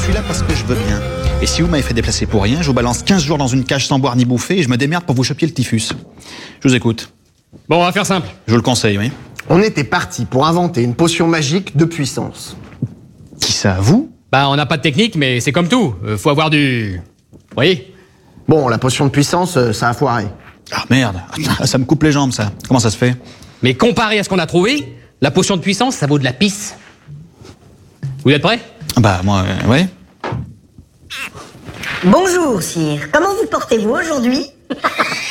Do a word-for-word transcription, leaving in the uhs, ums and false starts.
suis là parce que je veux bien. Et si vous m'avez fait déplacer pour rien, je vous balance quinze jours dans une cage sans boire ni bouffer et je me démerde pour vous choper le typhus. Je vous écoute. Bon, on va faire simple. Je vous le conseille, oui. On était parti pour inventer une potion magique de puissance. Qui ça, vous? Bah, on n'a pas de technique, mais c'est comme tout. Euh, faut avoir du... Vous voyez? Bon, la potion de puissance, euh, ça a foiré. Ah merde, ah, ça me coupe les jambes, ça. Comment ça se fait? Mais comparé à ce qu'on a trouvé, la potion de puissance, ça vaut de la pisse. Vous êtes prêts? Bah, moi, euh, ouais. Bonjour, sire. Comment vous portez-vous aujourd'hui?